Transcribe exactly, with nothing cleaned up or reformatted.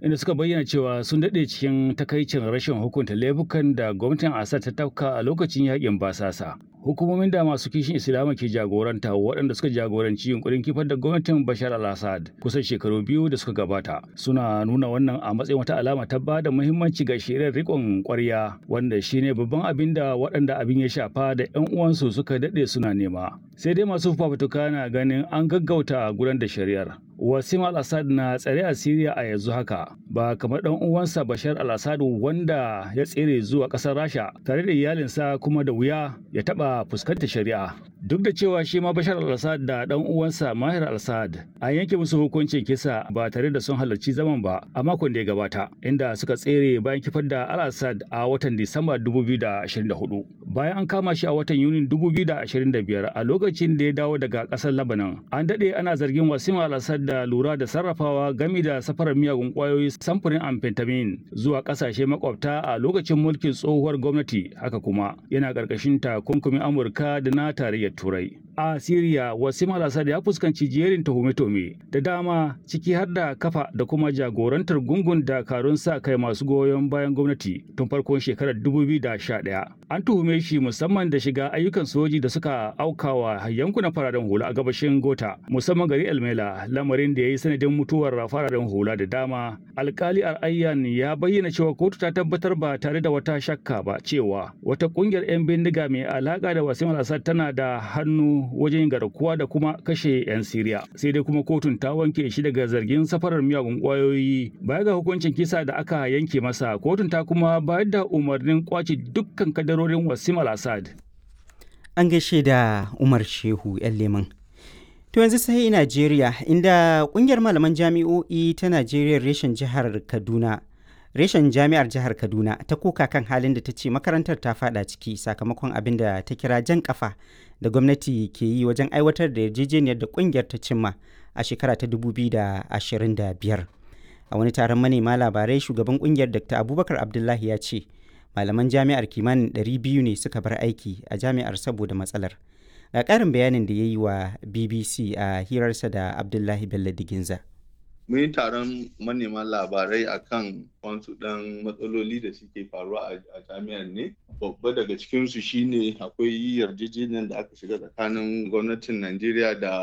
inda suka bayyana cewa sun daɗe cikin takaicin rashin hukunta laifukan da gwamnatin Assad ta tafka a lokacin yakin basasa. Hukumomin da masu kishin Islama ke jagoranta waɗanda suka jagoranci yunkurin kifar da gwamnatin Bashar al-Assad kusan shekaru biyu da suka gabata suna nuna wannan a matsayin wata alama ta ba da muhimmanci ga shirin riƙon ƙwarya wanda shine babban abin da waɗanda abin ya shafa da 'yan uwansu suka daɗe suna nema. Sai dai masu fafutuka na ganin an gaggauta gudanar da shari'ar. Wasim al-Assad na tsare a Siriya a yanzu haka ba kamar ɗan uwansa Bashar al-Assad wanda ya tsere zuwa ƙasar Rasha tare da iyalinsa kuma da wuya ya taɓa fuskantar shari'a. Duk da cewa shi ma Bashar al-Assad da ɗan uwansa Mahir al-Assad an yanke musu hukuncin kisa ba tare da sun halarci zaman ba a makon da ya gabata inda suka tsere bayan kifar da al-Assad a watan Disamba dubu biyu da ashirin da hudu. Bayan an kama shi a watan Yunin dubu biyu da ashirin da biyar a lokacin da ya dawo daga ƙasar Lebanon. An daɗe ana zargin Wasim al-Assad da lura da sarrafawa game da safarar miyagun kwayoyi samfurin amphetamine zuwa kasashe makwabta a lokacin mulkin tsohuwar gwamnati, haka kuma yana ƙarƙashin takunkumin Amurka da na tarayyar Turai. A Siriya, Wasim al-Assad ya fuskanci jerin tuhume-tuhume da dama ciki har da kafa da kuma jagorantar gungun dakarun sa kai masu goyon bayan gwamnati tun farkon shekarar dubu biyu da sha ɗaya. An tuhume shi musamman da shiga ayyukan soji da suka aukawa yankunan fararen hula a gabashin Gota, musamman gari Elmela, lamarin da ya yi sanadin mutuwar fararen hula da dama. Alkali Al-Ayyan ya bayyana cewa kotu ta tabbatar ba tare da wata shakka ba cewa wata kungiyar 'yan bindiga mai alaka da Wasim al-Assad tana da hannu wajen garkuwa da kuma kashe 'yan Siriya. Sai dai kuma kotun ta wanke shi daga zargin safarar miyagun kwayoyi. Baya ga hukuncin kisa da aka yanke masa, kotun ta kuma bayar da umarnin kwace dukkan kadarorin Wasim al-Assad. An gaishe da Umar Shehu 'yan Leman. To yanzu sai Najeriya, inda kungiyar malaman jami'o'i ta Najeriya reshen jihar Kaduna reshen jami'ar jihar Kaduna ta koka kan halin da ta ce makarantar ta fada ciki sakamakon abin da ta kira jan kafa da gwamnati ke yi wajen aiwatar da yarjejeniyar da kungiyar ta cimma a shekara ta dubu biyu da ashirin da biyar. A wani taron manema labarai, shugaban kungiyar Dakta Abubakar Abdullahi ya ce malaman jami'ar kimanin ɗari biyu ne suka bar aiki a jami'ar saboda matsalar. Ga ƙarin bayanin da ya yi wa B B C a hirarsa da Abdullahi Bello Diginza. Mun yi taron manema labarai akan wasu ɗan matsaloli da suke faruwa a jami'ar ne. Babba daga cikinsu shine akwai yarjejeniyar da aka shiga tsakanin gwamnatin Najeriya da